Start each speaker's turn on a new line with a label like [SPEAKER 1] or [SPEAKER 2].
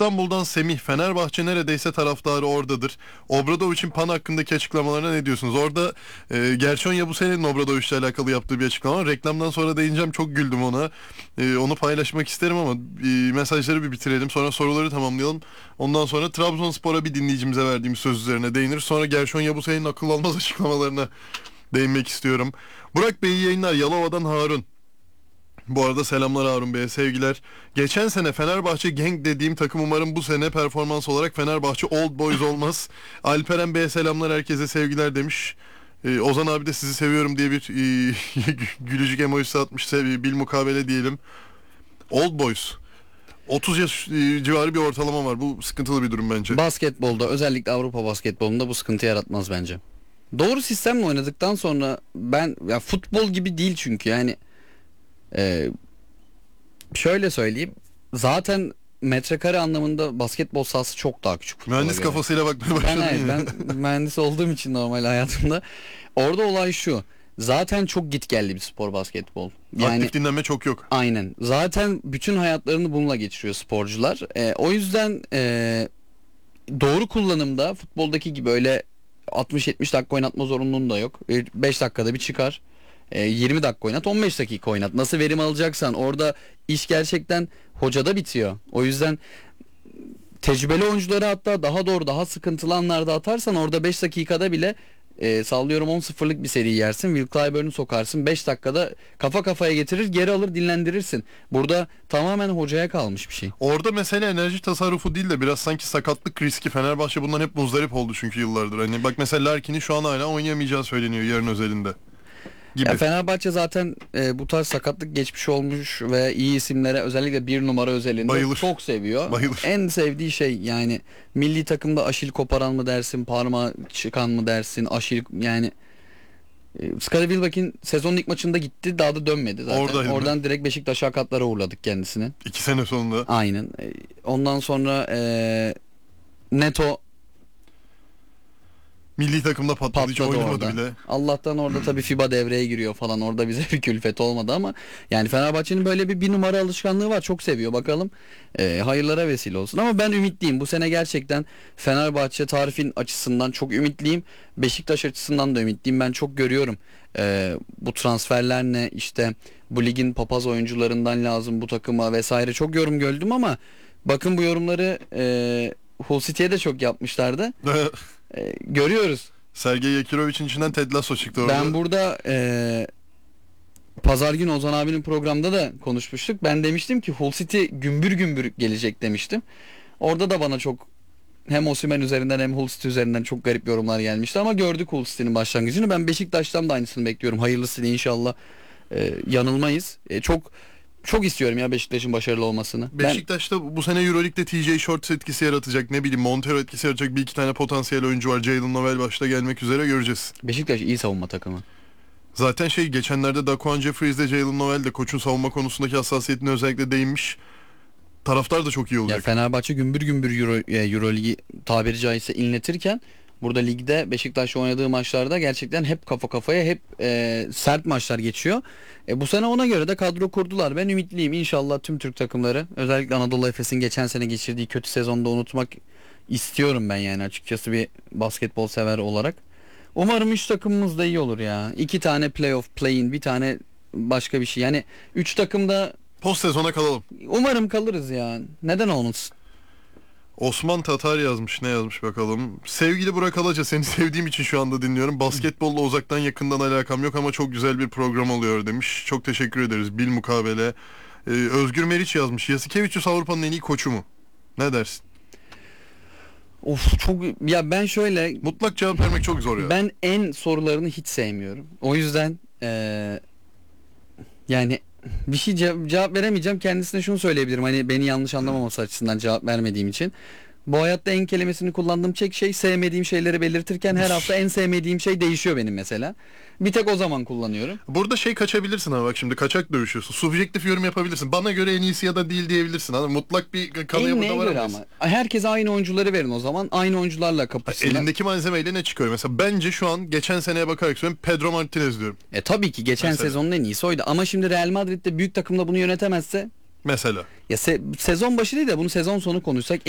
[SPEAKER 1] İstanbul'dan Semih, Fenerbahçe neredeyse taraftarı oradadır. Obradovic'in PAN hakkındaki açıklamalarına ne diyorsunuz? Orada Gerson Yabusele'nin Obradovic'le alakalı yaptığı bir açıklama var. Reklamdan sonra değineceğim, çok güldüm ona. Onu paylaşmak isterim ama mesajları bir bitirelim. Sonra soruları tamamlayalım. Ondan sonra Trabzonspor'a bir dinleyicimize verdiğimiz söz üzerine değinir. Sonra Gerson Yabusele'nin akıl almaz açıklamalarına değinmek istiyorum. Burak Bey, iyi yayınlar. Yalova'dan Harun. Bu arada selamlar Harun Bey'e, sevgiler. Geçen sene Fenerbahçe Genk dediğim takım, umarım bu sene performans olarak Fenerbahçe Old Boys olmaz. Alperen Bey'e selamlar, herkese sevgiler demiş. Ozan abi de sizi seviyorum diye bir gülücük emojisi atmış. Bilmukabele diyelim. Old Boys. 30 yaş civarı bir ortalama var. Bu sıkıntılı bir durum bence.
[SPEAKER 2] Basketbolda, özellikle Avrupa basketbolunda bu sıkıntı yaratmaz bence. Doğru sistemle oynadıktan sonra ya futbol gibi değil çünkü yani şöyle söyleyeyim, zaten metrekare anlamında basketbol sahası çok daha küçük.
[SPEAKER 1] Mühendis kafasıyla bakmaya başladım.
[SPEAKER 2] Ben mühendis olduğum için normal hayatımda. Orada olay şu. Zaten çok gitgelli bir spor basketbol. Yani
[SPEAKER 1] aktif dinlenme çok yok.
[SPEAKER 2] aynen. Zaten bütün hayatlarını bununla geçiriyor sporcular. O yüzden doğru kullanımda futboldaki gibi öyle 60-70 dakika oynatma zorunluluğun da yok. 5 dakikada bir çıkar. 20 dakika oynat, 15 dakika oynat. Nasıl verim alacaksan orada iş gerçekten hocada bitiyor. O yüzden tecrübeli oyuncuları hatta daha doğru, daha sıkıntılı anlarda atarsan orada 5 dakikada bile sallıyorum 10-0'lık bir seri yersin. Will Clyburn'u sokarsın. 5 dakikada kafa kafaya getirir, geri alır, dinlendirirsin. Burada tamamen hocaya kalmış bir şey.
[SPEAKER 1] Orada mesele enerji tasarrufu değil de biraz sanki sakatlık riski. Fenerbahçe bundan hep muzdarip oldu çünkü yıllardır. Hani bak mesela Larkin'in şu an hala oynayamayacağı söyleniyor yarın özelinde. Gibi.
[SPEAKER 2] Ya Fenerbahçe zaten bu tarz sakatlık geçmiş olmuş ve iyi isimlere, özellikle bir numara özelinde
[SPEAKER 1] bayılır.
[SPEAKER 2] Çok seviyor.
[SPEAKER 1] Bayılır.
[SPEAKER 2] En sevdiği şey yani milli takımda aşil koparan mı dersin, parmağı çıkan mı dersin, aşil yani Skadi Wilbeck'in sezonun ilk maçında gitti, daha da dönmedi zaten. Oradan direkt Beşiktaş akatlara uğurladık kendisini.
[SPEAKER 1] 2 sene sonunda.
[SPEAKER 2] Aynen. Ondan sonra Neto
[SPEAKER 1] milli takımda patladı, hiç oynamadı
[SPEAKER 2] orada
[SPEAKER 1] bile.
[SPEAKER 2] Allah'tan orada tabii FIBA devreye giriyor falan. Orada bize bir külfet olmadı ama yani Fenerbahçe'nin böyle bir numara alışkanlığı var. Çok seviyor. Bakalım hayırlara vesile olsun. Ama ben ümitliyim. Bu sene gerçekten Fenerbahçe tarifin açısından çok ümitliyim. Beşiktaş açısından da ümitliyim. Ben çok görüyorum. Bu transferler ne, işte bu ligin papaz oyuncularından lazım bu takıma vesaire, çok yorum gördüm ama bakın bu yorumları Hull City'ye de çok yapmışlardı. Görüyoruz.
[SPEAKER 1] Sergey Yakirovic'in içinden Ted Lasso çıktı orada.
[SPEAKER 2] Ben burada pazar günü Ozan abinin programda da konuşmuştuk. Ben demiştim ki Hull City gümbür gümbür gelecek demiştim. Orada da bana çok hem Osimhen üzerinden hem Hull City üzerinden çok garip yorumlar gelmişti ama gördük Hull City'nin başlangıcını. Ben Beşiktaş'tan da aynısını bekliyorum. Hayırlısıyla inşallah yanılmayız. Çok istiyorum ya Beşiktaş'ın başarılı olmasını.
[SPEAKER 1] Beşiktaş'ta bu sene Euroleague'de TJ Shorts etkisi yaratacak, ne bileyim Montero etkisi yaratacak bir iki tane potansiyel oyuncu var. Jalen Noel başta gelmek üzere, göreceğiz.
[SPEAKER 2] Beşiktaş iyi savunma takımı.
[SPEAKER 1] Zaten geçenlerde Daquan Jeffries de Jalen Noel de koçun savunma konusundaki hassasiyetine özellikle değinmiş. Taraftar da çok iyi olacak.
[SPEAKER 2] Ya Fenerbahçe gümbür gümbür Euroligi tabiri caizse inletirken burada ligde Beşiktaş'la oynadığı maçlarda gerçekten hep kafa kafaya, hep sert maçlar geçiyor. Bu sene ona göre de kadro kurdular. Ben ümitliyim. İnşallah tüm Türk takımları, özellikle Anadolu Efes'in geçen sene geçirdiği kötü sezonda unutmak istiyorum ben yani açıkçası bir basketbol sever olarak. Umarım 3 takımımız da iyi olur ya. 2 tane playoff play-in, bir tane başka bir şey. Yani 3 takımda
[SPEAKER 1] post sezona kalalım.
[SPEAKER 2] Umarım kalırız ya. Neden olmasın?
[SPEAKER 1] Osman Tatar yazmış. Ne yazmış bakalım. Sevgili Burak Alaca, seni sevdiğim için şu anda dinliyorum. Basketbolla uzaktan yakından alakam yok ama çok güzel bir program oluyor demiş. Çok teşekkür ederiz. Bilmukabele. Özgür Meriç yazmış. Yasikevicius Avrupa'nın en iyi koçu mu? Ne dersin?
[SPEAKER 2] Of, çok ya, ben şöyle
[SPEAKER 1] mutlak cevap vermek çok zor ya.
[SPEAKER 2] Ben en sorularını hiç sevmiyorum. O yüzden yani bir şey cevap veremeyeceğim. Kendisine şunu söyleyebilirim. Hani beni yanlış anlamaması açısından cevap vermediğim için. Bu hayatta en kelimesini kullandığım tek şey, sevmediğim şeyleri belirtirken her hafta en sevmediğim şey değişiyor benim mesela. Bir tek o zaman kullanıyorum.
[SPEAKER 1] Burada kaçabilirsin ama bak şimdi kaçak dövüşüyorsun. Subjektif yorum yapabilirsin. Bana göre en iyisi ya da değil diyebilirsin. Hani mutlak bir kanıya burada varamayız.
[SPEAKER 2] Ama herkese aynı oyuncuları verin o zaman. Aynı oyuncularla kapışsınlar.
[SPEAKER 1] Elindeki malzemeyle ne çıkıyor? Mesela bence şu an geçen seneye bakarak söylüyorum, Pedro Martinez diyorum.
[SPEAKER 2] Tabii ki geçen sezonun en iyisi oydu. Ama şimdi Real Madrid'de büyük takımda bunu yönetemezse
[SPEAKER 1] mesela.
[SPEAKER 2] Ya sezon başı değil de bunu sezon sonu konuşsak